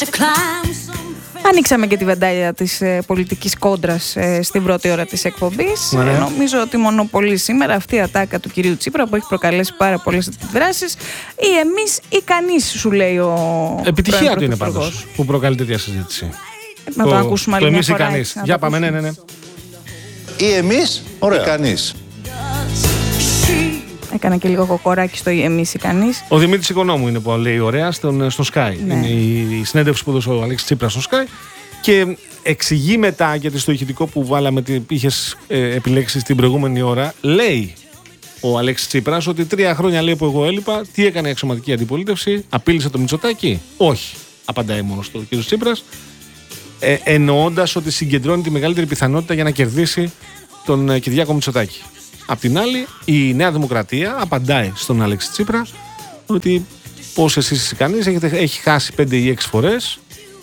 Ανοίξαμε και τη βεντάλια της πολιτικής κόντρας στην πρώτη ώρα της εκπομπής. Νομίζω ότι μονοπολεί σήμερα αυτή η ατάκα του κυρίου Τσίπρα που έχει προκαλέσει πάρα πολλές αντιδράσεις. Ή εμείς ή κανείς, σου λέει ο επιτυχία του είναι πάντως που προκαλεί τέτοια συζήτηση. Να το ακούσουμε άλλη μια φορά. Για πάμε, ναι. Ή εμείς ή κανείς. Έκανα και λίγο κοκοράκι στο εμείς ή κανείς. Ο Δημήτρης Οικονόμου είναι που λέει ωραία στο Sky. Ναι. Είναι η συνέντευξη που έδωσε ο Αλέξης Τσίπρας στο Sky. Και εξηγεί μετά, γιατί στο ηχητικό που βάλαμε, είχες επιλέξει στην προηγούμενη ώρα, λέει ο Αλέξης Τσίπρας ότι 3 χρόνια λέει που εγώ έλειπα, τι έκανε η αξιωματική αντιπολίτευση, απείλησε το Μητσοτάκη? Όχι, απαντάει μόνο στο κ. Τσίπρας, εννοώντας ότι συγκεντρώνει τη μεγαλύτερη πιθανότητα για να κερδίσει τον Κυριάκο Μητσοτάκη. Απ' την άλλη, η Νέα Δημοκρατία απαντάει στον Αλέξη Τσίπρα ότι πώς εσείς κανείς έχει χάσει 5 ή 6 φορές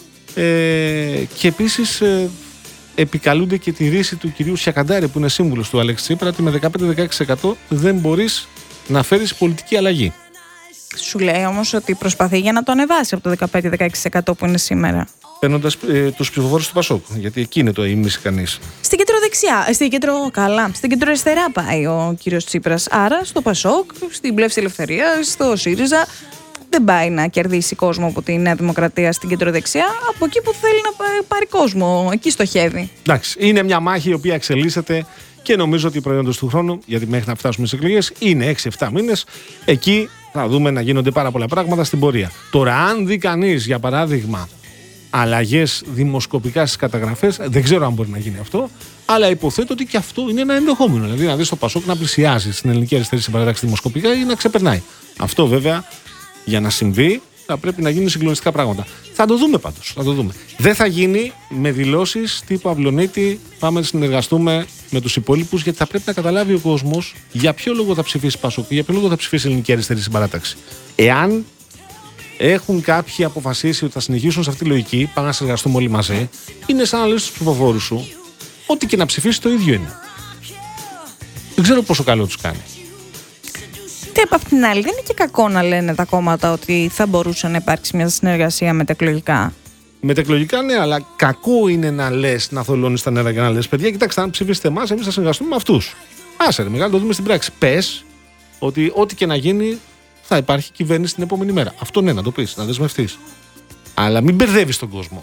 και επίσης επικαλούνται και τη ρίση του κυρίου Σιακαντάρη που είναι σύμβουλος του Αλέξη Τσίπρα ότι με 15-16% δεν μπορείς να φέρεις πολιτική αλλαγή. Σου λέει όμως ότι προσπαθεί για να το ανεβάσει από το 15-16% που είναι σήμερα. Παίρνοντας τους ψηφοφόρους του Πασόκ, γιατί εκεί είναι το ήμιση κανείς. Στην κεντροδεξιά, στην κεντροαριστερά πάει ο κύριος Τσίπρας. Άρα στο Πασόκ, στην Πλεύση Ελευθερίας, στο ΣΥΡΙΖΑ, δεν πάει να κερδίσει κόσμο από τη Νέα Δημοκρατία στην κεντροδεξιά, από εκεί που θέλει να πάρει κόσμο. Εκεί στοχεύει. Εντάξει, είναι μια μάχη η οποία εξελίσσεται και νομίζω ότι προϊόντος του χρόνου, γιατί μέχρι να φτάσουμε στις εκλογές, είναι 6-7 μήνες. Εκεί θα δούμε να γίνονται πάρα πολλά πράγματα στην πορεία. Τώρα, αν δει κανείς, για παράδειγμα, αλλαγές δημοσκοπικά στις καταγραφές, δεν ξέρω αν μπορεί να γίνει αυτό, αλλά υποθέτω ότι και αυτό είναι ένα ενδεχόμενο. Δηλαδή, να δεις το Πασόκ να πλησιάζει στην ελληνική αριστερή συμπαράταξη δημοσκοπικά ή να ξεπερνάει. Αυτό βέβαια, για να συμβεί, θα πρέπει να γίνουν συγκλονιστικά πράγματα. Θα το δούμε πάντως. Θα το δούμε. Δεν θα γίνει με δηλώσεις τύπου Αυλονίτη, πάμε να συνεργαστούμε με τους υπόλοιπους, γιατί θα πρέπει να καταλάβει ο κόσμος για ποιο λόγο θα ψηφίσει Πασόκ, για ποιο λόγο θα ψηφίσει η ελληνική αριστερή συμπαράταξη. Εάν έχουν κάποιοι αποφασίσει ότι θα συνεχίσουν σε αυτή τη λογική, πάμε να συνεργαστούμε όλοι μαζί, είναι σαν να λες στους ψηφοφόρους σου, ό,τι και να ψηφίσει το ίδιο είναι. Δεν ξέρω πόσο καλό τους κάνει. Και από την άλλη, δεν είναι και κακό να λένε τα κόμματα ότι θα μπορούσε να υπάρξει μια συνεργασία μετεκλογικά. Μετεκλογικά, ναι, αλλά κακό είναι να λες, να θολώνεις τα νερά και να λες: παιδιά, κοιτάξτε, αν ψηφίσετε εμάς, εμείς θα συνεργαστούμε με αυτούς. Άσε ρε, μεγάλο, το δούμε στην πράξη. Πες ότι ό,τι και να γίνει θα υπάρχει κυβέρνηση την επόμενη μέρα. Αυτό ναι, να το πεις, να δεσμευτείς. Αλλά μην μπερδεύεις τον κόσμο.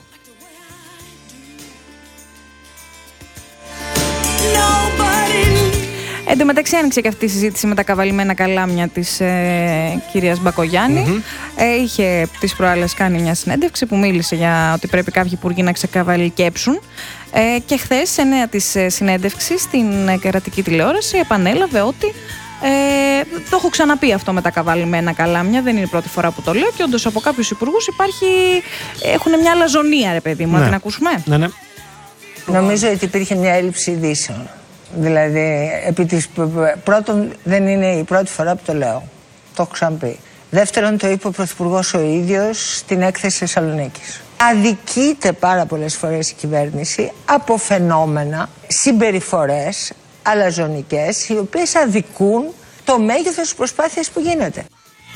Εν τω μεταξύ άνοιξε και αυτή η συζήτηση με τα καβαλημένα καλάμια της κυρίας Μπακογιάννη. Είχε τις προάλλες κάνει μια συνέντευξη που μίλησε για ότι πρέπει κάποιοι υπουργοί να ξεκαβαλικέψουν. Και χθες, σε νέα της συνέντευξη στην κρατική τηλεόραση, επανέλαβε ότι το έχω ξαναπεί αυτό με τα καβαλημένα καλάμια, δεν είναι η πρώτη φορά που το λέω και όντως από κάποιους υπουργούς έχουν μια αλαζονία, ρε παιδί μου. Να την ακούσουμε. Ναι. Νομίζω ότι υπήρχε μια έλλειψη ειδήσεων. Δηλαδή, πρώτον, δεν είναι η πρώτη φορά που το λέω. Το έχω ξαναπεί. Δεύτερον, το είπε ο Πρωθυπουργός ο ίδιος στην έκθεση Θεσσαλονίκης. Αδικείται πάρα πολλές φορές η κυβέρνηση από φαινόμενα, συμπεριφορές αλαζονικές, οι οποίες αδικούν το μέγεθος της προσπάθειας που γίνεται.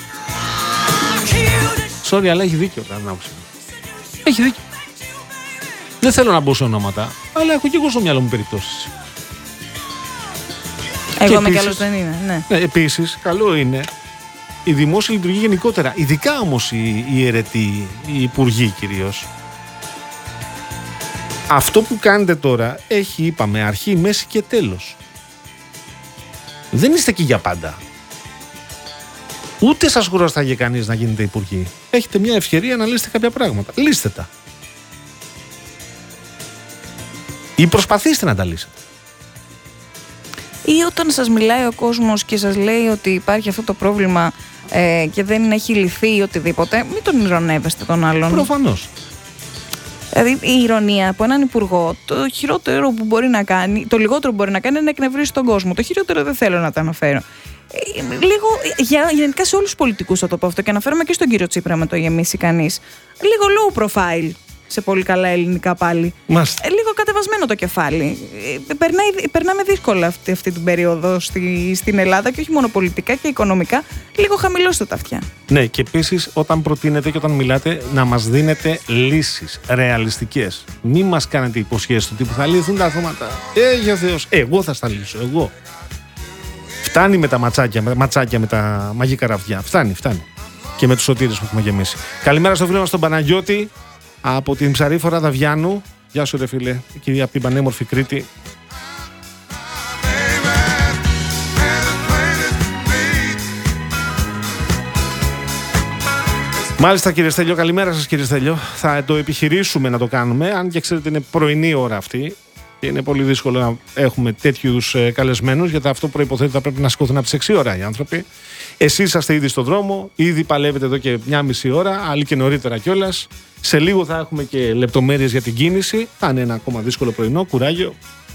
Sorry, αλλά έχει δίκιο κατά την άποψη μου. Έχει δίκιο. Δεν θέλω να μπω σε ονόματα, αλλά έχω και εγώ στο μυαλό μου περιπτώσεις. Εγώ με καλός δεν είναι, ναι. Επίσης, καλό είναι η δημόσια λειτουργία γενικότερα, ειδικά όμως οι αιρετοί, οι υπουργοί κυρίως. Αυτό που κάνετε τώρα έχει, είπαμε, αρχή, μέση και τέλος. Δεν είστε εκεί για πάντα. Ούτε σας χρωστάγε κανείς να γίνετε υπουργοί. Έχετε μια ευκαιρία να λύσετε κάποια πράγματα. Λύστε τα. Ή προσπαθήστε να τα λύσετε. Ή όταν σας μιλάει ο κόσμος και σας λέει ότι υπάρχει αυτό το πρόβλημα και δεν έχει λυθεί ή οτιδήποτε, μην τον ειρωνεύεστε τον άλλον. Προφανώς. Δηλαδή η ειρωνία από έναν υπουργό, το χειρότερο που μπορεί να κάνει, το λιγότερο που μπορεί να κάνει είναι να εκνευρίσει τον κόσμο. Το χειρότερο δεν θέλω να το αναφέρω. Λίγο, γενικά σε όλους τους πολιτικούς θα το πω αυτό και αναφέρομαι και στον κύριο Τσίπρα με το γεμίσει κανείς. Λίγο low profile. σε πολύ καλά ελληνικά πάλι. Λίγο κατεβασμένο το κεφάλι. Περνάμε δύσκολα αυτή την περίοδο στην Ελλάδα και όχι μόνο πολιτικά και οικονομικά. Λίγο χαμηλώστε τα αυτιά. Ναι, και επίσης όταν προτείνετε και όταν μιλάτε να μας δίνετε λύσεις ρεαλιστικές. Μην μας κάνετε υποσχέσεις του τύπου θα λυθούν τα θέματα. Για Θεός, εγώ θα στα λύσω, εγώ. Φτάνει με τα ματσάκια με τα μαγικά ραβδιά. Φτάνει. Και με τους σωτήρες που έχουμε γεμίσει. Καλημέρα στο φίλο μας τον Παναγιώτη από την Ψαρίφορα Δαβιάνου. Γεια σου ρε φίλε, η κυρία από την πανέμορφη Κρήτη. Μάλιστα κύριε Στέλιο, καλημέρα σας κύριε Στέλιο. Θα το επιχειρήσουμε να το κάνουμε, αν και ξέρετε είναι πρωινή ώρα αυτή. Και είναι πολύ δύσκολο να έχουμε τέτοιου είδους καλεσμένους, γιατί αυτό προϋποθέτει ότι θα πρέπει να σηκωθούν από τις 6 ώρα οι άνθρωποι. Εσείς είσαστε ήδη στον δρόμο, ήδη παλεύετε εδώ και μια μισή ώρα, άλλοι και νωρίτερα κιόλας. Σε λίγο θα έχουμε και λεπτομέρειες για την κίνηση. Θα είναι ένα ακόμα δύσκολο πρωινό, κουράγιο.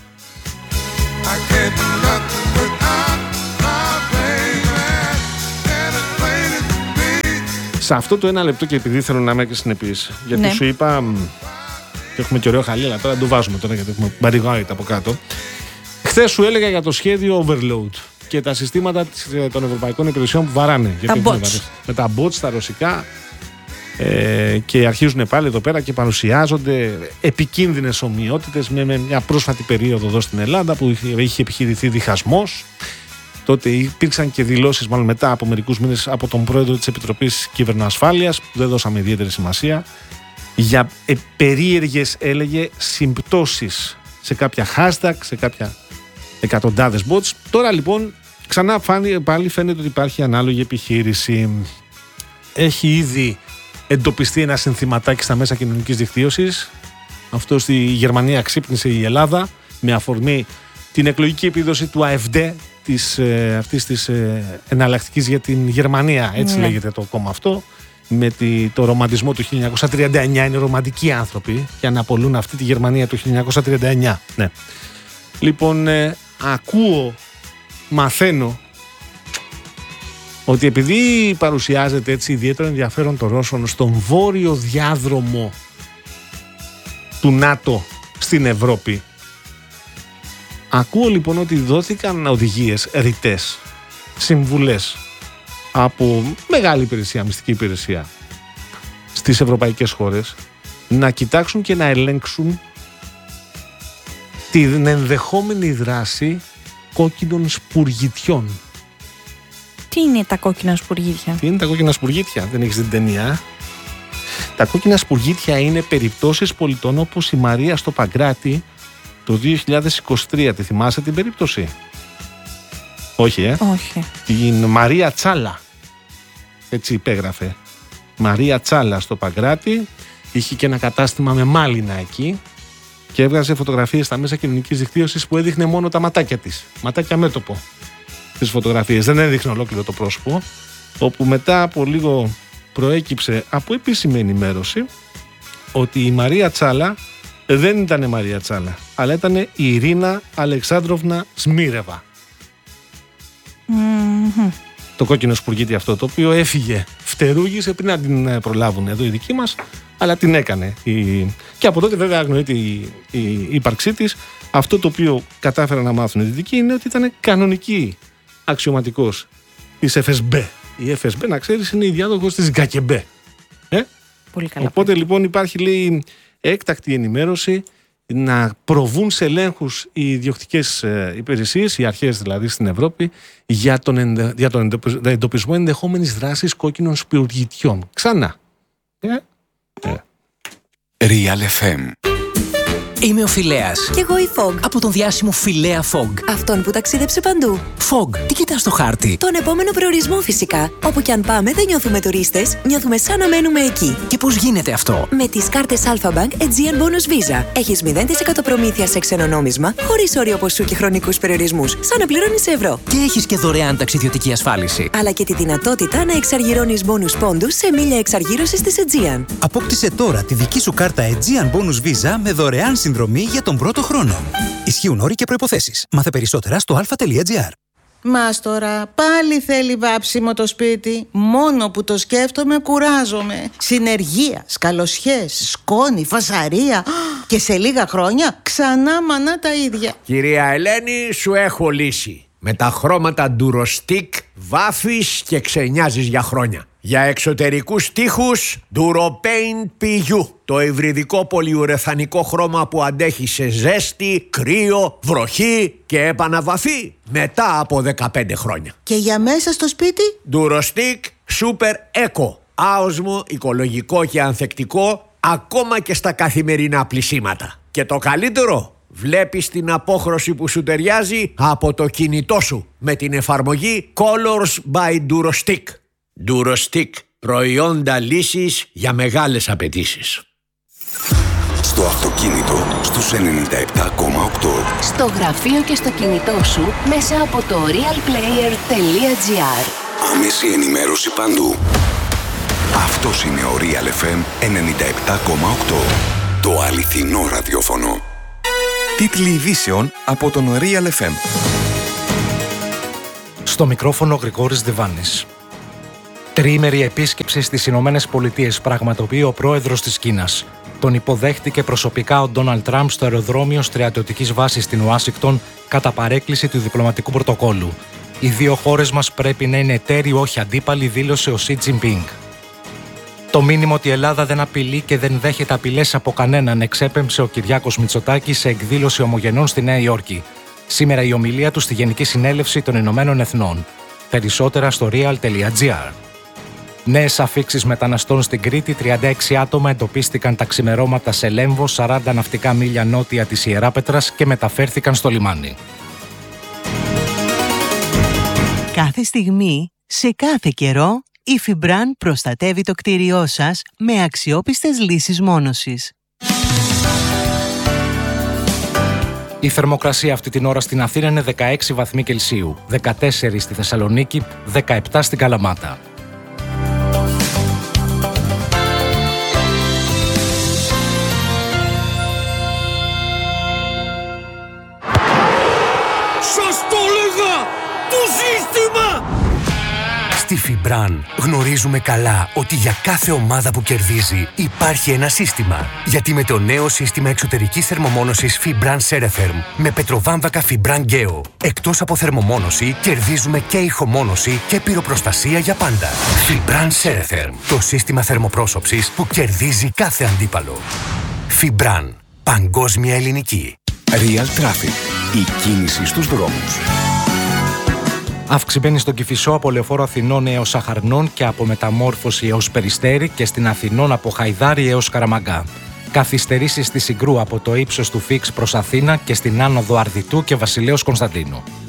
Σε αυτό το ένα λεπτό, και επειδή θέλω να είμαι και συνεπής, γιατί σου είπα. Έχουμε και ωραίο χαλί, αλλά τώρα δεν το βάζουμε τώρα γιατί έχουμε μπαριγάιτ από κάτω. Χθες σου έλεγα για το σχέδιο Overload και τα συστήματα των ευρωπαϊκών υπηρεσιών που βαράνε. Τα bots. Με τα bots, τα ρωσικά. Και αρχίζουν πάλι εδώ πέρα και παρουσιάζονται επικίνδυνες ομοιότητες με μια πρόσφατη περίοδο εδώ στην Ελλάδα που είχε επιχειρηθεί διχασμός. Τότε υπήρξαν και δηλώσεις, μάλλον μετά από μερικούς μήνες, από τον πρόεδρο της Επιτροπής Κυβερνοασφάλειας, που δεν δώσαμε ιδιαίτερη σημασία, για περίεργες, έλεγε, συμπτώσεις σε κάποια hashtag, σε κάποια εκατοντάδες bots. Τώρα λοιπόν ξανά πάλι φαίνεται ότι υπάρχει ανάλογη επιχείρηση. Έχει ήδη εντοπιστεί ένα συνθηματάκι στα μέσα κοινωνικής δικτύωσης. Αυτό στη Γερμανία ξύπνησε η Ελλάδα με αφορμή την εκλογική επίδοση του AfD, αυτής της εναλλακτικής για την Γερμανία, έτσι λέγεται το κόμμα αυτό. Με το ρομαντισμό του 1939, είναι ρομαντικοί άνθρωποι και αναπολούν αυτή τη Γερμανία του 1939. Ναι. Λοιπόν, μαθαίνω ότι επειδή παρουσιάζεται έτσι ιδιαίτερο ενδιαφέρον των Ρώσων στον βόρειο διάδρομο του ΝΑΤΟ στην Ευρώπη, ακούω λοιπόν ότι δόθηκαν οδηγίες ρητές, συμβουλές από μεγάλη υπηρεσία, μυστική υπηρεσία στις ευρωπαϊκές χώρες να κοιτάξουν και να ελέγξουν την ενδεχόμενη δράση κόκκινων σπουργητιών. Τι είναι τα κόκκινα σπουργίτια? Τι είναι τα κόκκινα σπουργίτια? Δεν έχεις δει την ταινία? Τα κόκκινα σπουργίτια είναι περιπτώσεις πολιτών όπως η Μαρία στο Παγκράτη το 2023. Τη θυμάσαι την περίπτωση? Όχι, Όχι. Την Μαρία Τσάλα. Έτσι υπέγραφε. Μαρία Τσάλα στο Παγκράτη. Είχε και ένα κατάστημα με μάλινα εκεί και έβγαζε φωτογραφίες στα μέσα κοινωνικής δικτύωσης που έδειχνε μόνο τα ματάκια της. Ματάκια μέτωπο τις φωτογραφίες. Δεν έδειχνε ολόκληρο το πρόσωπο. Όπου μετά από λίγο προέκυψε από επίσημη ενημέρωση ότι η Μαρία Τσάλα δεν ήταν Μαρία Τσάλα, αλλά ήταν η Ειρήνα Αλεξάνδροβνα Σμίρεβα. Το κόκκινο σπουργίτι αυτό, το οποίο έφυγε, φτερούγησε πριν να την προλάβουν εδώ οι δικοί μας, αλλά την έκανε. Και από τότε βέβαια αγνοείται η ύπαρξή της. Αυτό το οποίο κατάφεραν να μάθουν οι δυτικοί είναι ότι ήταν κανονική αξιωματικός της FSB. Η FSB, να ξέρεις, είναι η διάδοχος της Γκακεμπέ. Πολύ καλά. Οπότε λοιπόν υπάρχει, λέει, έκτακτη ενημέρωση να προβούν σε ελέγχους οι ιδιοκτικές υπηρεσίες, οι αρχές δηλαδή στην Ευρώπη, για τον εντοπισμό ενδεχόμενης δράσης κόκκινων σπουργητιών. Ξανά. Real FM. Είμαι ο Φιλέας. Κι εγώ η Fog. Από τον διάσημο Φιλέα Fog. Αυτόν που ταξίδεψε παντού. Fog, τι κοιτάς στο χάρτη? Τον επόμενο προορισμό φυσικά. Όπου κι αν πάμε δεν νιώθουμε τουρίστες, νιώθουμε σαν να μένουμε εκεί. Και πώς γίνεται αυτό? Με τις κάρτες Alpha Bank Aegean Bonus Visa. Έχεις 0% προμήθεια σε ξένο νόμισμα, χωρίς όριο ποσού και χρονικούς περιορισμούς, σαν να πληρώνεις σε ευρώ. Και έχεις και δωρεάν ταξιδιωτική ασφάλιση. Αλλά και τη δυνατότητα να εξαργυρώνεις bonus πόντους σε μίλια εξαργύρωσης της Aegean. Απόκτησε τώρα τη δική σου κάρτα Aegean Bonus Visa με δωρεάν συνδρομή για τον πρώτο χρόνο. Ισχύουν όροι και προϋποθέσεις. Μάθε περισσότερα στο alpha.gr. Μάστορα, πάλι θέλει βάψιμο το σπίτι. Μόνο που το σκέφτομαι κουράζομαι. Συνεργεία, σκαλοσιές, σκόνη, φασαρία. Και σε λίγα χρόνια ξανά μανά τα ίδια. Κυρία Ελένη, σου έχω λύση. Με τα χρώματα Durostic βάφεις και ξενιάζεις για χρόνια. Για εξωτερικούς τοίχους Duropaint PU. Το υβριδικό πολυουρεθανικό χρώμα που αντέχει σε ζέστη, κρύο, βροχή και επαναβαφή μετά από 15 χρόνια. Και για μέσα στο σπίτι? Durostic Super Eco. Άοσμο, οικολογικό και ανθεκτικό ακόμα και στα καθημερινά πλυσίματα. Και το καλύτερο, βλέπεις την απόχρωση που σου ταιριάζει από το κινητό σου με την εφαρμογή Colors by Durostic. Durostic, προϊόντα λύσης για μεγάλες απαιτήσεις. Στο αυτοκίνητο στους 97,8. Στο γραφείο και στο κινητό σου μέσα από το realplayer.gr. Άμεση ενημέρωση παντού. Αυτός είναι ο Real FM 97,8. Το αληθινό ραδιόφωνο. Τίτλοι ειδήσεων από τον Real FM. Στο μικρόφωνο Γρηγόρης Διβάνης. Τριήμερη επίσκεψη στις Ηνωμένες Πολιτείες πραγματοποιεί ο πρόεδρος της Κίνας. Τον υποδέχτηκε προσωπικά ο Ντόναλντ Τραμπ στο αεροδρόμιο στρατιωτικής βάσης στην Ουάσιγκτον κατά παρέκκληση του διπλωματικού πρωτοκόλου. Οι δύο χώρες μας πρέπει να είναι εταίροι, όχι αντίπαλοι, δήλωσε ο Σι Τζινπίνγκ. Το μήνυμα ότι η Ελλάδα δεν απειλεί και δεν δέχεται απειλές από κανέναν εξέπεμψε ο Κυριάκος Μητσοτάκης σε εκδήλωση ομογενών στη Νέα Υόρκη. Σήμερα η ομιλία του στη Γενική Συνέλευση των Ηνωμένων Εθνών. Περισσότερα στο real.gr. Νέες αφίξεις μεταναστών στην Κρήτη, 36 άτομα εντοπίστηκαν τα ξημερώματα σε Λέμβο, 40 ναυτικά μίλια νότια της Ιεράπετρας και μεταφέρθηκαν στο λιμάνι. Κάθε στιγμή, σε κάθε καιρό, η Fibran προστατεύει το κτίριό σας με αξιόπιστες λύσεις μόνωσης. Η θερμοκρασία αυτή την ώρα στην Αθήνα είναι 16 βαθμοί Κελσίου, 14 στη Θεσσαλονίκη, 17 στην Καλαμάτα. Σας το έλεγα! Το σύστημα! Στη Fibran γνωρίζουμε καλά ότι για κάθε ομάδα που κερδίζει υπάρχει ένα σύστημα. Γιατί με το νέο σύστημα εξωτερικής θερμομόνωσης Fibran Ceretherm με πετροβάμβακα Fibran Geo, εκτός από θερμομόνωση, κερδίζουμε και ηχομόνωση και πυροπροστασία για πάντα. Fibran Ceretherm, το σύστημα θερμοπρόσωψης που κερδίζει κάθε αντίπαλο. Fibran, παγκόσμια ελληνική. Real Traffic, η κίνηση στους δρόμους. Αυξημένη στον Κηφισό από Λεωφόρο Αθηνών έως Αχαρνών και από Μεταμόρφωση έως Περιστέρι και στην Αθηνών από Χαϊδάρι έως Καραμαγκά. Καθυστερήσεις στη Συγκρού από το ύψος του Φίξ προς Αθήνα και στην άνοδο Αρδιτού και Βασιλέως Κωνσταντίνου.